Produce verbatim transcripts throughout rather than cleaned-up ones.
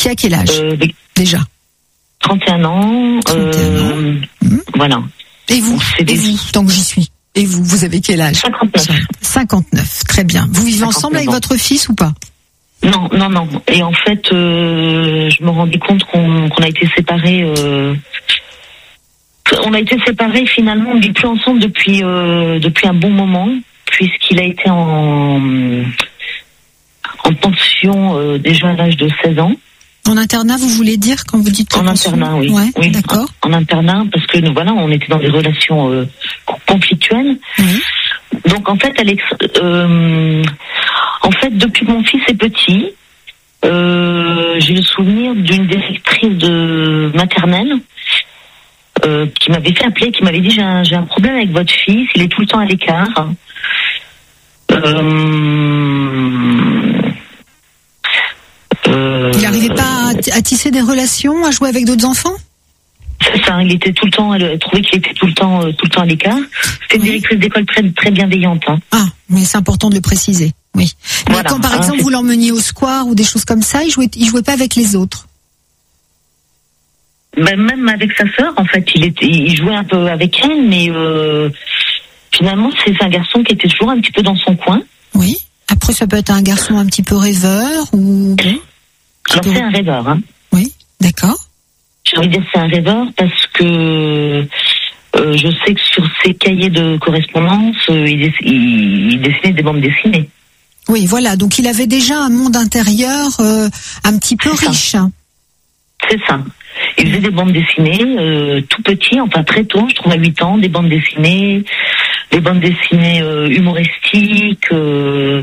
Qui a quel âge euh, déjà? trente et un ans. trente et un euh, ans. Mmh. Voilà. Et vous, Et des... vous tant que j'y suis. Et vous, vous avez quel âge? cinquante-neuf. cinquante-neuf, très bien. Vous vivez ensemble avec ans. votre fils ou pas? Non, non, non. Et en fait, euh, je me rendais compte qu'on, qu'on a été séparés. Euh, on a été séparés finalement, on ne vit plus ensemble depuis euh, depuis un bon moment, puisqu'il a été en en pension euh, déjà à l'âge de seize ans. En internat, vous voulez dire quand vous dites en internat, oui. Ouais, oui, d'accord. En, en internat, parce que nous voilà, on était dans des relations euh, conflictuelles. Oui. Donc en fait, Alex, euh, en fait, depuis que mon fils est petit, euh, j'ai le souvenir d'une directrice de maternelle euh, qui m'avait fait appeler, qui m'avait dit j'ai un, j'ai un problème avec votre fils, il est tout le temps à l'écart. Euh, euh, il n'arrivait pas à, t- à tisser des relations, à jouer avec d'autres enfants? C'est ça, il était tout le temps, elle trouvait qu'il était tout le temps, euh, tout le temps à l'écart. C'était une Oui. directrice d'école très, très bienveillante. Hein. Ah, mais c'est important de le préciser, oui. Mais Voilà, quand par hein, exemple c'est... vous l'emmeniez au square ou des choses comme ça, il jouait, il jouait pas avec les autres? Ben, même avec sa sœur, en fait, il était, il jouait un peu avec elle, mais euh, finalement, c'est un garçon qui était toujours un petit peu dans son coin. Oui. Après, ça peut être un garçon un petit peu rêveur ou. Bon, Alors, c'est un rêveur, hein. Oui, d'accord. J'ai envie de dire c'est un rêveur parce que euh, je sais que sur ses cahiers de correspondance, euh, il, dess- il, il dessinait des bandes dessinées. Oui, voilà. Donc, il avait déjà un monde intérieur euh, un petit peu C'est ça. riche. Hein. C'est ça. Il faisait des bandes dessinées euh, tout petit, enfin très tôt, je trouve à huit ans, des bandes dessinées, des bandes dessinées euh, humoristiques, euh,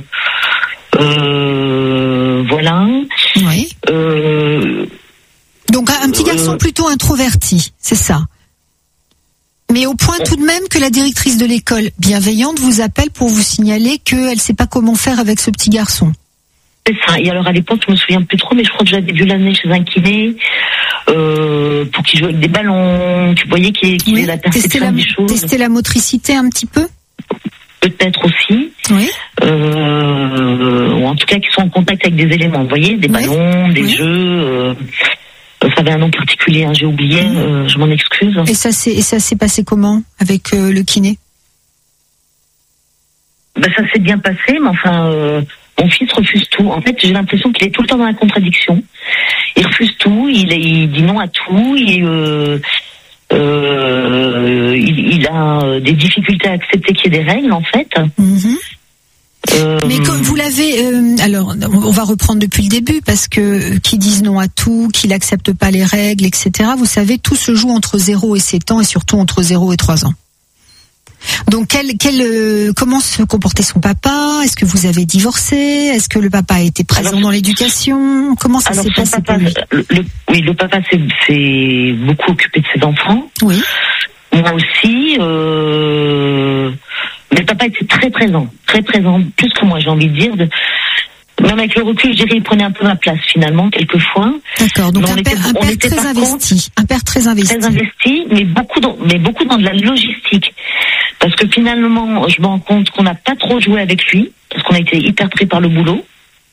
euh, voilà. Oui. Euh, Donc, un, un petit garçon euh, plutôt introverti, c'est ça. Mais au point tout de même que la directrice de l'école bienveillante vous appelle pour vous signaler qu'elle ne sait pas comment faire avec ce petit garçon. C'est ça. Et alors à l'époque, je me souviens plus trop, mais je crois que j'avais dû l'amener chez un kiné euh, pour qu'il joue avec des ballons. Tu voyais qu'il, qu'il Oui. ait la Tester perception la, des choses. tester la motricité un petit peu. Peut-être aussi. Oui. Euh, ou en tout cas qu'ils sont en contact avec des éléments. Vous voyez, des Oui. ballons, des Oui. jeux. Euh, ça avait un nom particulier, hein, j'ai oublié. Mmh. Euh, je m'en excuse. Et ça s'est, et ça s'est passé comment avec euh, le kiné? Ben, ça s'est bien passé, mais enfin, euh, mon fils refuse tout. En fait, j'ai l'impression qu'il est tout le temps dans la contradiction. Il refuse tout, il, il dit non à tout, il, euh, euh, il, il a des difficultés à accepter qu'il y ait des règles, en fait. Mmh. Euh, Mais comme vous l'avez, euh, alors on va reprendre depuis le début parce que euh, qui disent non à tout, qui n'acceptent pas les règles, et cetera. Vous savez, tout se joue entre zéro et sept ans et surtout entre zéro et trois ans. Donc, quel, quel, euh, comment se comportait son papa? Est-ce que vous avez divorcé? Est-ce que le papa a été présent alors, dans l'éducation? Comment ça alors s'est son passé papa, pour lui? le, le, oui, le papa s'est, s'est beaucoup occupé de ses enfants. Oui. Moi aussi. Euh, mais papa était très présent, très présent, plus que moi, j'ai envie de dire. De, même avec le recul, je dirais, il prenait un peu ma place finalement, quelquefois. D'accord. Donc Mais on un était- père, un on père était très par investi, un père très investi. Très investi, mais beaucoup dans, mais beaucoup dans de la logistique. Parce que finalement, je me rends compte qu'on n'a pas trop joué avec lui, parce qu'on a été hyper pris par le boulot.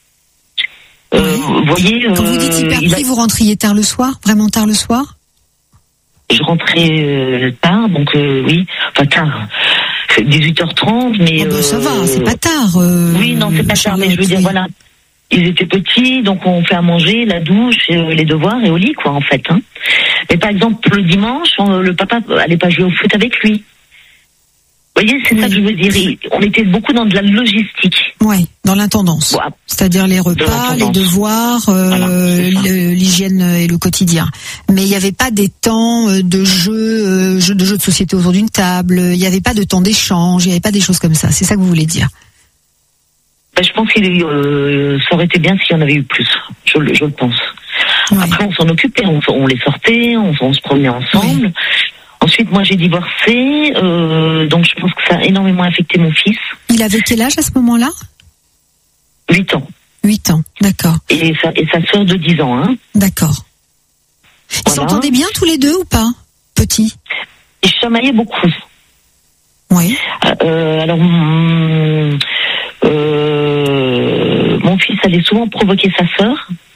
Euh, Ouais. Vous voyez, Quand vous dites euh, hyper il a- pris, vous rentriez tard le soir, vraiment tard le soir? je rentrais euh, tard, donc euh, oui, enfin tard, dix-huit heures trente, mais... Oh ben, ça euh, va, c'est pas tard. euh, Oui, non, c'est pas tard, mais je veux dire, oui. voilà. Ils étaient petits, donc on fait à manger, la douche, euh, les devoirs et au lit, quoi, en fait. Hein. Mais par exemple, le dimanche, on- le papa allait pas jouer au foot avec lui. Vous voyez, c'est Oui. ça que je veux dire. Il- On était beaucoup dans de la logistique. Ouais, dans l'intendance. Bon, C'est-à-dire les repas, les l'intendance. devoirs, euh, Voilà, c'est ça. le- l'hygiène et le quotidien. Mais il n'y avait pas des temps euh, de jeux, euh, jeux de jeux de société autour d'une table. Il n'y avait pas de temps d'échange. Il n'y avait pas des choses comme ça. C'est ça que vous voulez dire? Ben, je pense qu'il y a eu, euh, ça aurait été bien s'il y en avait eu plus. Je, le- je le pense. Ouais. Après, on s'en occupait, on, on les sortait, on, on se promenait ensemble. Oui. Ensuite, moi, j'ai divorcé, euh, donc je pense que ça a énormément affecté mon fils. Il avait quel âge à ce moment-là? huit ans. Huit ans, d'accord, Et sa, et sa sœur de dix ans, hein. d'accord. Ils Voilà. s'entendaient bien tous les deux ou pas? Petits? Ils chamaillaient beaucoup. Oui. Euh, alors, hum, euh, mon fils allait souvent provoquer sa sœur.